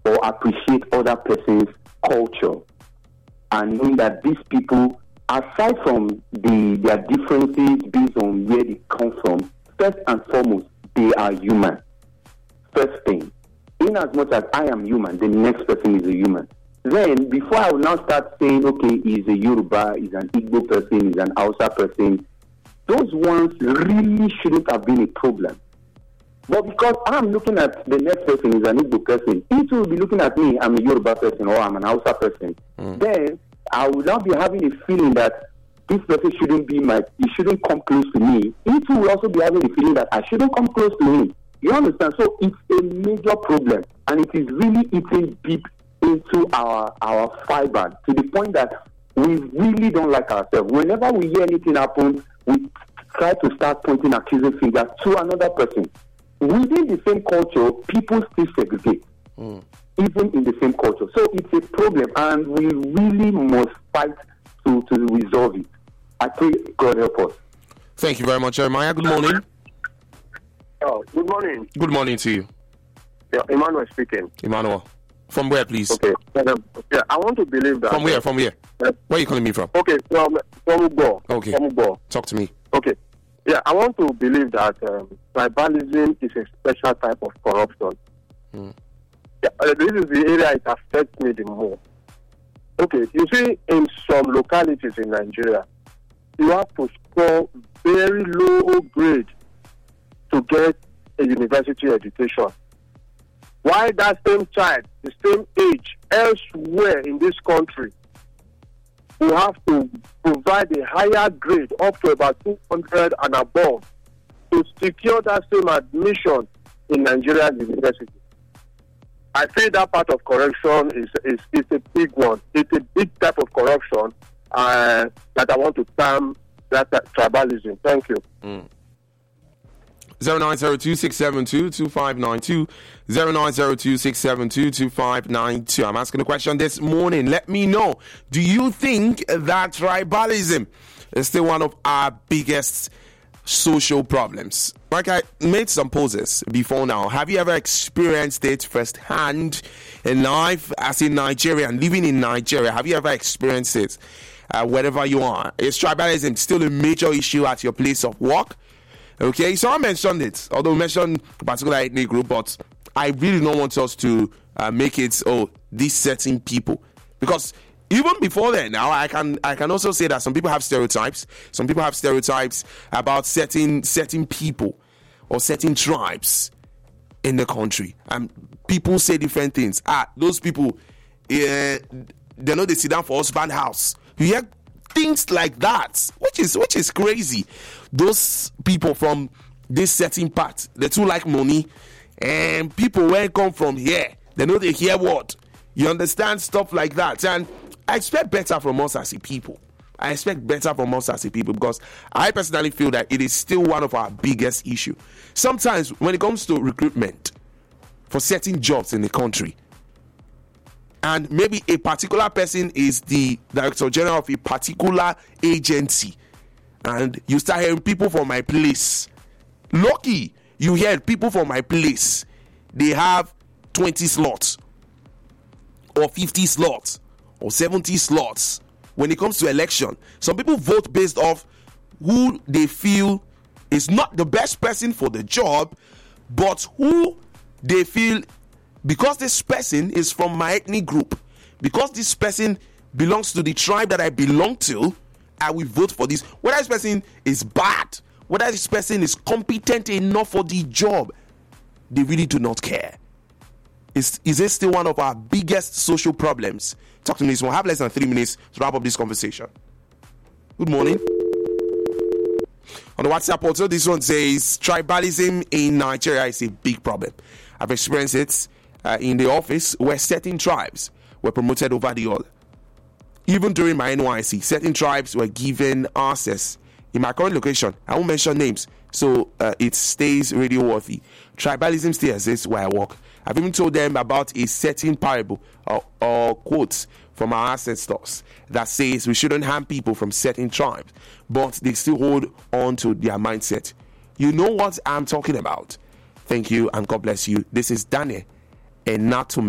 or appreciate other person's culture, and knowing that these people, aside from their differences based on where they come from, first and foremost, they are human. First thing, in as much as I am human, the next person is a human. Then, before I will now start saying, okay, he's a Yoruba, he's an Igbo person, he's an Hausa person, those ones really shouldn't have been a problem. But because I'm looking at the next person is an Igbo person, he too will be looking at me, I'm a Yoruba person or I'm an Hausa person. Then I will now be having a feeling that this person he shouldn't come close to me. He too will also be having the feeling that I shouldn't come close to him. You understand? So it's a major problem, and it is really eating deep into our fiber to the point that we really don't like ourselves. Whenever we hear anything happen, we try to start pointing accusing fingers to another person. Within the same culture, people still segregate, even in the same culture. So it's a problem, and we really must fight to resolve it. I pray God help us. Thank you very much, Jeremiah. Good morning. Oh, good morning. Good morning to you. Yeah, Emmanuel speaking. Emmanuel. From where, please? Okay. I want to believe that. From where? Where are you calling me from? Okay, from Ugo. Okay. From Ugo. Talk to me. Okay. Yeah, I want to believe that tribalism is a special type of corruption. Yeah, this is the area it affects me the most. Okay, you see, in some localities in Nigeria, you have to score very low grade to get a university education. Why that same child, the same age, elsewhere in this country, will have to provide a higher grade up to about 200 and above to secure that same admission in Nigerian university. I feel that part of corruption is a big one. It's a big type of corruption that I want to term that tribalism. Thank you. 0902-672-2592, 0902-672-2592. I'm asking a question this morning. Let me know. Do you think that tribalism is still one of our biggest social problems? Like I made some poses before now. Have you ever experienced it firsthand in life as a Nigerian, living in Nigeria? Have you ever experienced it wherever you are? Is tribalism still a major issue at your place of work? Okay, so I mentioned it, although I mentioned particular ethnic group, but I really don't want us to make it, these certain people. Because even before then, now I can also say that some people have stereotypes. Some people have stereotypes about certain people or certain tribes in the country. And people say different things. Those people, they know they sit down for husband house. You hear things like that, which is crazy. Those people from this certain part, they too like money, and people where come from here, they know they hear what. You understand, stuff like that. And I expect better from us as a people. Because I personally feel that it is still one of our biggest issues. Sometimes when it comes to recruitment for certain jobs in the country, and maybe a particular person is the director general of a particular agency, and you start hearing people from my place. Lucky, you hear people from my place. They have 20 slots, or 50 slots, or 70 slots. When it comes to election, some people vote based off who they feel is not the best person for the job, but who they feel, because this person is from my ethnic group, because this person belongs to the tribe that I belong to, I will vote for this. Whether this person is bad, whether this person is competent enough for the job, they really do not care. Is it still one of our biggest social problems? Talk to me this one. Have less than 3 minutes to wrap up this conversation. Good morning. On the WhatsApp also, this one says tribalism in Nigeria is a big problem. I've experienced it in the office where certain tribes were promoted over the other. Even during my NYC, certain tribes were given access. In my current location, I won't mention names, so it stays radio worthy. Tribalism still exists where I work. I've even told them about a certain parable or quotes from our ancestors that says we shouldn't harm people from certain tribes, but they still hold on to their mindset. You know what I'm talking about. Thank you and God bless you. This is Daniel and not to